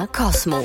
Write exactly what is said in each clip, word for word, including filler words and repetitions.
Cosmo.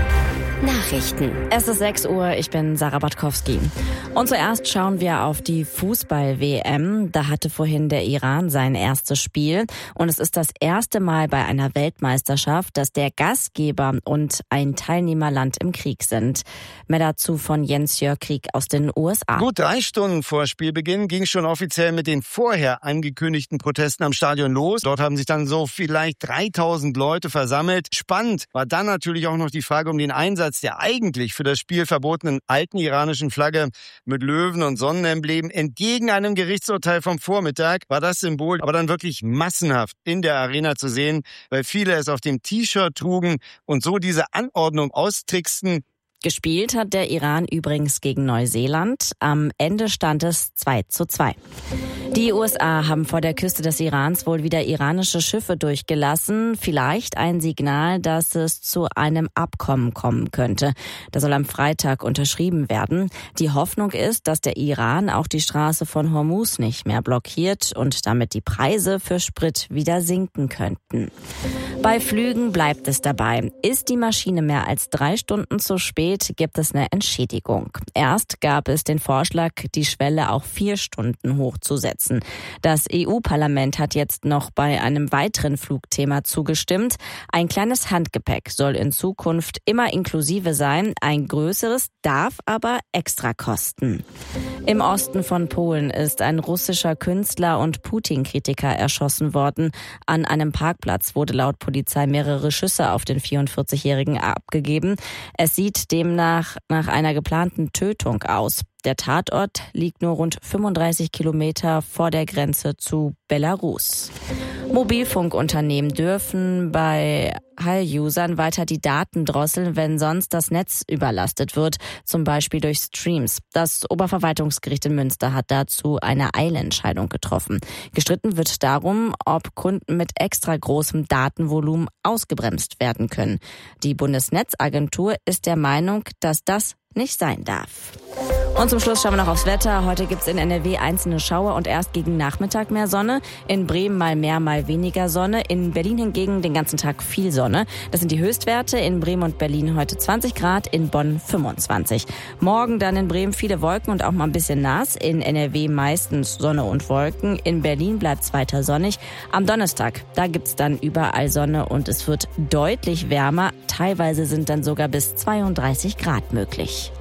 Nachrichten. Es ist sechs Uhr, ich bin Sarah Batkowski. Und zuerst schauen wir auf die Fußball-W M. Da hatte vorhin der Iran sein erstes Spiel. Und es ist das erste Mal bei einer Weltmeisterschaft, dass der Gastgeber und ein Teilnehmerland im Krieg sind. Mehr dazu von Jens-Jörg Krieg aus den U S A. Gut drei Stunden vor Spielbeginn ging schon offiziell mit den vorher angekündigten Protesten am Stadion los. Dort haben sich dann so vielleicht dreitausend Leute versammelt. Spannend war dann natürlich auch noch die Frage um den Einsatz der eigentlich für das Spiel verbotenen alten iranischen Flagge mit Löwen und Sonnenemblem. Entgegen einem Gerichtsurteil vom Vormittag war das Symbol aber dann wirklich massenhaft in der Arena zu sehen, weil viele es auf dem T-Shirt trugen und so diese Anordnung austricksten. Gespielt hat der Iran übrigens gegen Neuseeland. Am Ende stand es zwei zu zwei. Die U S A haben vor der Küste des Irans wohl wieder iranische Schiffe durchgelassen. Vielleicht ein Signal, dass es zu einem Abkommen kommen könnte. Das soll am Freitag unterschrieben werden. Die Hoffnung ist, dass der Iran auch die Straße von Hormuz nicht mehr blockiert und damit die Preise für Sprit wieder sinken könnten. Bei Flügen bleibt es dabei. Ist die Maschine mehr als drei Stunden zu spät, gibt es eine Entschädigung. Erst gab es den Vorschlag, die Schwelle auf vier Stunden hochzusetzen. Das E U-Parlament hat jetzt noch bei einem weiteren Flugthema zugestimmt. Ein kleines Handgepäck soll in Zukunft immer inklusive sein. Ein größeres darf aber extra kosten. Im Osten von Polen ist ein russischer Künstler und Putin-Kritiker erschossen worden. An einem Parkplatz wurde laut Polizei mehrere Schüsse auf den vierundvierzigjährigen abgegeben. Es sieht demnach nach einer geplanten Tötung aus. Der Tatort liegt nur rund fünfunddreißig Kilometer vor der Grenze zu Belarus. Mobilfunkunternehmen dürfen bei High-Usern weiter die Daten drosseln, wenn sonst das Netz überlastet wird, zum Beispiel durch Streams. Das Oberverwaltungsgericht in Münster hat dazu eine Eilentscheidung getroffen. Gestritten wird darum, ob Kunden mit extra großem Datenvolumen ausgebremst werden können. Die Bundesnetzagentur ist der Meinung, dass das nicht sein darf. Und zum Schluss schauen wir noch aufs Wetter. Heute gibt's in N R W einzelne Schauer und erst gegen Nachmittag mehr Sonne. In Bremen mal mehr, mal weniger Sonne. In Berlin hingegen den ganzen Tag viel Sonne. Das sind die Höchstwerte. In Bremen und Berlin heute zwanzig Grad, in Bonn fünfundzwanzig. Morgen dann in Bremen viele Wolken und auch mal ein bisschen nass. In N R W meistens Sonne und Wolken. In Berlin bleibt's weiter sonnig. Am Donnerstag, da gibt's dann überall Sonne und es wird deutlich wärmer. Teilweise sind dann sogar bis zweiunddreißig Grad möglich.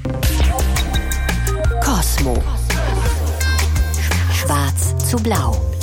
Cosmo. Schwarz zu blau.